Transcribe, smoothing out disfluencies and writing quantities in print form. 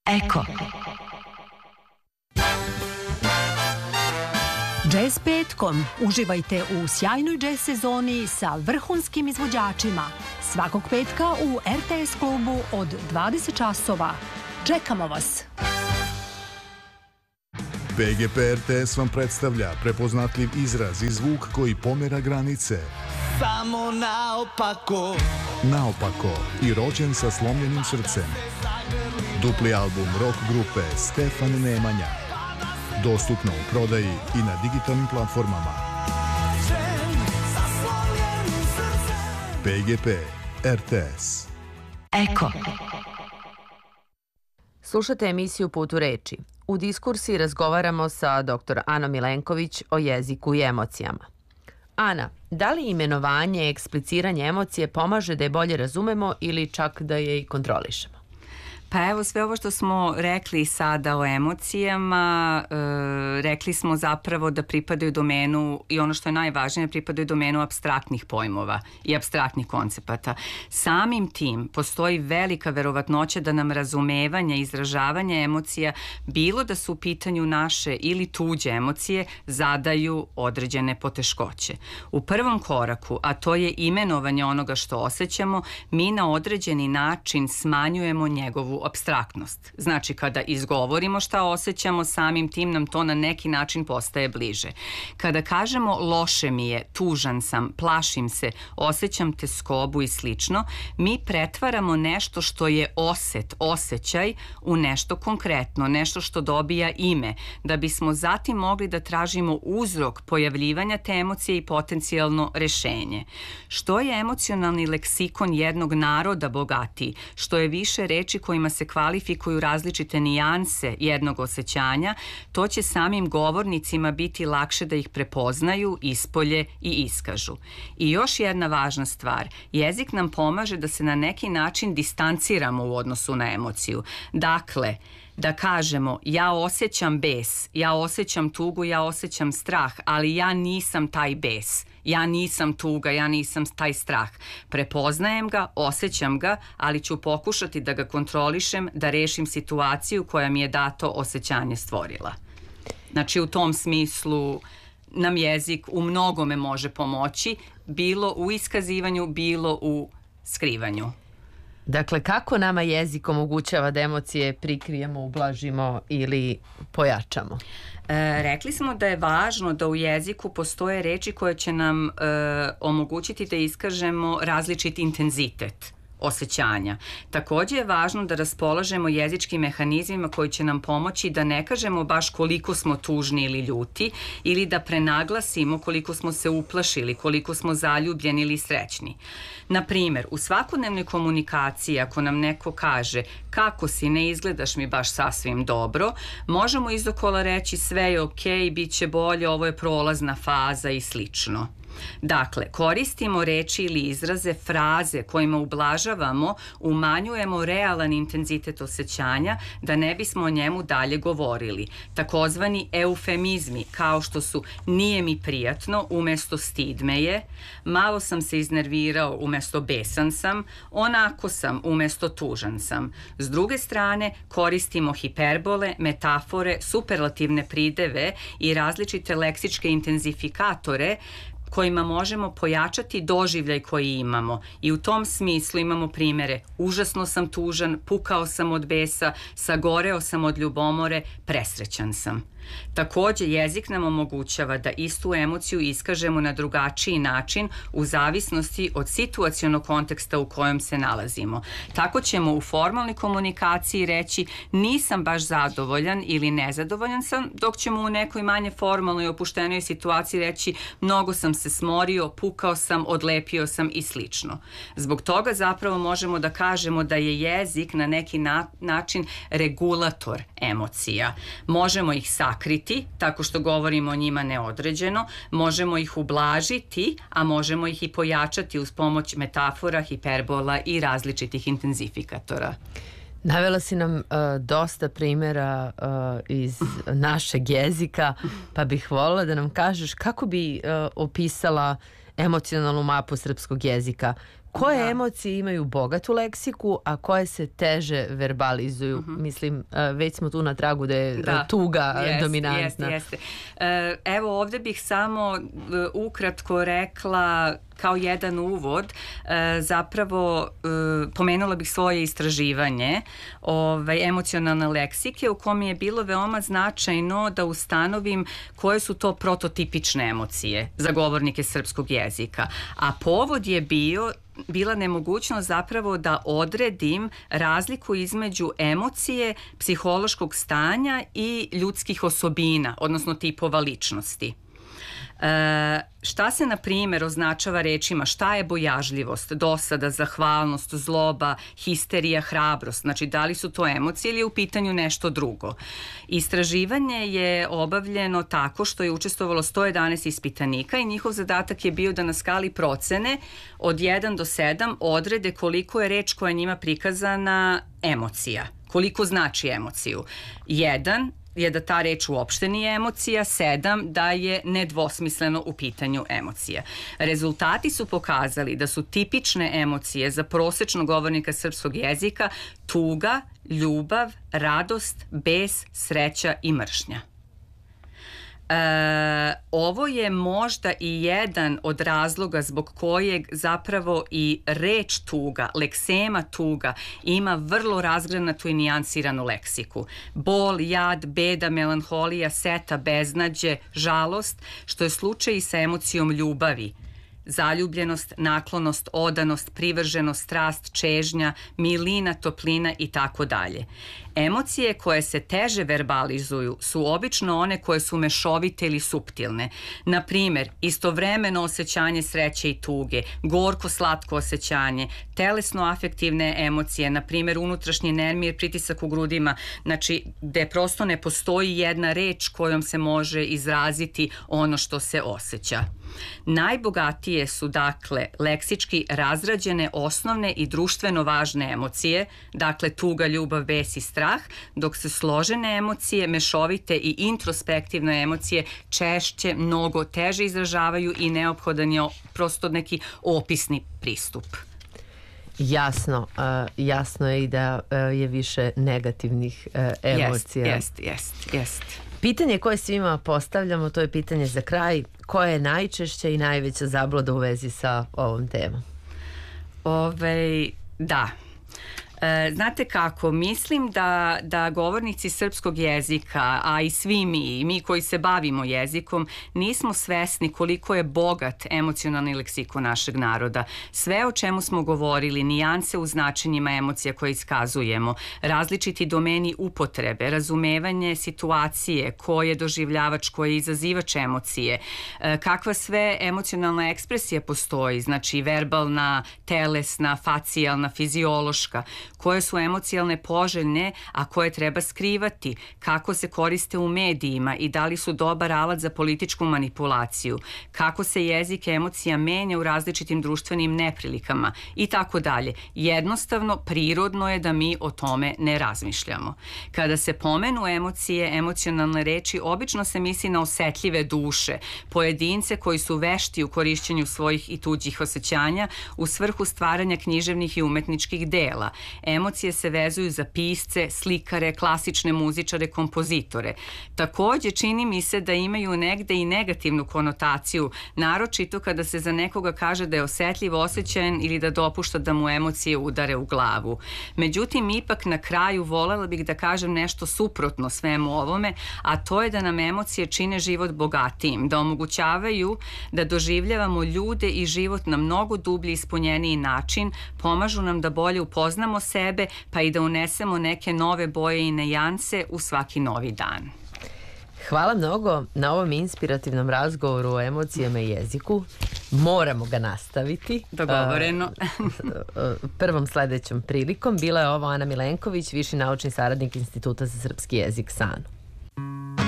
Eko. Jazz petkom. Uživajte u sjajnoj jazz sezoni sa vrhunskim izvođačima. Svakog petka u RTS klubu od 20 časova. Čekamo vas! PGP RTS vam predstavlja prepoznatljiv izraz i zvuk koji pomera granice. Samo naopako. Naopako i rođen sa slomljenim srcem. Dupli album rock grupe Stefan Nemanja. Dostupno u prodaji i na digitalnim platformama. PGP RTS. Eko. Slušate emisiju Put u reči. U diskursi razgovaramo sa dr. Anom Milenković o jeziku i emocijama. Ana, da li imenovanje, ekspliciranje emocije pomaže da je bolje razumemo ili čak da je i kontrolišemo? Pa evo, sve ovo što smo rekli sada o emocijama, rekli smo zapravo da pripadaju domenu, i ono što je najvažnije, pripadaju domenu apstraktnih pojmova i apstraktnih koncepata. Samim tim postoji velika verovatnoća da nam razumevanje, izražavanje emocija, bilo da su u pitanju naše ili tuđe emocije, zadaju određene poteškoće. U prvom koraku, a to je imenovanje onoga što osjećamo, mi na određeni način smanjujemo njegovu apstraktnost. Znači, kada izgovorimo šta osjećamo, samim tim nam to na neki način postaje bliže. Kada kažemo loše mi je, tužan sam, plašim se, osjećam teskobu i slično, mi pretvaramo nešto što je osjećaj u nešto konkretno, nešto što dobija ime, da bismo zatim mogli da tražimo uzrok pojavljivanja te emocije i potencijalno rešenje. Što je emocionalni leksikon jednog naroda bogatiji, što je više reči kojima se kvalifikuju različite nijanse jednog osjećanja, to će samim govornicima biti lakše da ih prepoznaju, ispolje i iskažu. I još jedna važna stvar, jezik nam pomaže da se na neki način distanciramo u odnosu na emociju. Dakle, da kažemo ja osjećam bes, ja osjećam tugu, ja osjećam strah, ali ja nisam taj bes, ja nisam tuga, ja nisam taj strah. Prepoznajem ga, osjećam ga, ali ću pokušati da ga kontrolišem, da rešim situaciju koja mi je dato osjećanje stvorila. Znači, u tom smislu nam jezik u mnogome može pomoći, bilo u iskazivanju, bilo u skrivanju. Dakle, kako nama jezik omogućava da emocije prikrijemo, ublažimo ili pojačamo? Rekli smo da je važno da u jeziku postoje reči koje će nam omogućiti da iskažemo različit intenzitet osjećanja. Također je važno da raspolažemo jezičkim mehanizmima koji će nam pomoći da ne kažemo baš koliko smo tužni ili ljuti ili da prenaglasimo koliko smo se uplašili, koliko smo zaljubljeni ili srećni. Na primjer, u svakodnevnoj komunikaciji ako nam neko kaže kako si, ne izgledaš mi baš sasvim dobro, možemo izokola reći sve je okej, bit će bolje, ovo je prolazna faza i slično. Dakle, koristimo reči ili izraze, fraze kojima ublažavamo, umanjujemo realan intenzitet osjećanja da ne bismo o njemu dalje govorili. Takozvani eufemizmi, kao što su nije mi prijatno umesto stid me je, malo sam se iznervirao umesto besan sam, onako sam umesto tužan sam. S druge strane, koristimo hiperbole, metafore, superlativne prideve i različite leksičke intenzifikatore kojima možemo pojačati doživljaj koji imamo. I u tom smislu imamo primjere užasno sam tužan, pukao sam od besa, sagoreo sam od ljubomore, presrećan sam. Također, jezik nam omogućava da istu emociju iskažemo na drugačiji način u zavisnosti od situacionog konteksta u kojem se nalazimo. Tako ćemo u formalnoj komunikaciji reći nisam baš zadovoljan ili nezadovoljan sam, dok ćemo u nekoj manje formalnoj i opuštenoj situaciji reći mnogo sam se smorio, pukao sam, odlepio sam i slično. Zbog toga zapravo možemo da kažemo da je jezik na neki način regulator emocija. Možemo ih sakriti tako što govorimo o njima neodređeno, možemo ih ublažiti, a možemo ih i pojačati uz pomoć metafora, hiperbola i različitih intenzifikatora. Navela si nam dosta primjera iz našeg jezika, pa bih voljela da nam kažeš kako bi opisala emocionalnu mapu srpskog jezika. Koje emocije imaju bogatu leksiku, a koje se teže verbalizuju? Mislim, već smo tu na tragu da je tuga dominantna. Jeste. Evo ovdje bih samo ukratko rekla kao jedan uvod, zapravo pomenula bih svoje istraživanje emocionalne leksike u kom je bilo veoma značajno da ustanovim koje su to prototipične emocije za govornike srpskog jezika. A povod je bila nemogućnost zapravo da odredim razliku između emocije, psihološkog stanja i ljudskih osobina, odnosno tipova ličnosti. Šta se, na primjer, označava rečima šta je bojažljivost, dosada, zahvalnost, zloba, histerija, hrabrost? Znači, da li su to emocije ili je u pitanju nešto drugo? Istraživanje je obavljeno tako što je učestvovalo 111 ispitanika i njihov zadatak je bio da na skali procene od 1 do 7 odrede koliko je reč koja je njima prikazana emocija, koliko znači emociju. 1 je da ta reč uopšte nije emocija, 7 da je nedvosmisleno u pitanju emocija. Rezultati su pokazali da su tipične emocije za prosječnog govornika srpskog jezika tuga, ljubav, radost, bes, sreća i mržnja. Ovo je možda i jedan od razloga zbog kojeg zapravo i reč tuga, leksema tuga, ima vrlo razgranatu i nijansiranu leksiku. Bol, jad, beda, melanholija, seta, beznađe, žalost, što je slučaj i sa emocijom ljubavi. Zaljubljenost, naklonost, odanost, privrženost, strast, čežnja, milina, toplina i tako dalje. Emocije koje se teže verbalizuju su obično one koje su mešovite ili suptilne. Na primjer, istovremeno osjećanje sreće i tuge, gorko-slatko osjećanje, telesno-afektivne emocije, na primjer unutrašnji nemir, pritisak u grudima, znači gde prosto ne postoji jedna reč kojom se može izraziti ono što se osjeća. Najbogatije su, dakle, leksički razrađene osnovne i društveno važne emocije, dakle tuga, ljubav, bes i strah, dok se složene emocije, mešovite i introspektivne emocije češće mnogo teže izražavaju i neophodan je prosto neki opisni pristup. Jasno je i da je više negativnih emocija. Jest. Pitanje koje svima postavljamo, to je pitanje za kraj, koja je najčešća i najveća zabluda u vezi sa ovom temom? Da. Znate kako, mislim da govornici srpskog jezika, a i svi mi koji se bavimo jezikom, nismo svesni koliko je bogat emocionalni leksikon našeg naroda. Sve o čemu smo govorili, nijanse u značenjima emocija koje iskazujemo, različiti domeni upotrebe, razumevanje situacije, ko je doživljavač, ko je izazivač emocije, kakva sve emocionalna ekspresija postoji, znači verbalna, telesna, facijalna, fiziološka, koje su emocionalne poželjne, a koje treba skrivati, kako se koriste u medijima i da li su dobar alat za političku manipulaciju, kako se jezik emocija menja u različitim društvenim neprilikama i tako dalje. Jednostavno, prirodno je da mi o tome ne razmišljamo. Kada se pomenu emocije, emocionalne reči, obično se misli na osetljive duše, pojedince koji su vešti u korišćenju svojih i tuđih osjećanja u svrhu stvaranja književnih i umetničkih dela. Emocije se vezuju za pisce, slikare, klasične muzičare, kompozitore. Takođe, čini mi se da imaju negde i negativnu konotaciju, naročito kada se za nekoga kaže da je osetljiv, osjećajan ili da dopušta da mu emocije udare u glavu. Međutim, ipak na kraju volela bih da kažem nešto suprotno svemu ovome, a to je da nam emocije čine život bogatijim, da omogućavaju da doživljavamo ljude i život na mnogo dublji i ispunjeniji način, pomažu nam da bolje upoznamo sebe, pa i da unesemo neke nove boje i nijanse u svaki novi dan. Hvala mnogo na ovom inspirativnom razgovoru o emocijama i jeziku. Moramo ga nastaviti. Dogovoreno. Prvom sledećom prilikom. Bila je ovo Ana Milenković, viši naučni saradnik Instituta za srpski jezik SANU.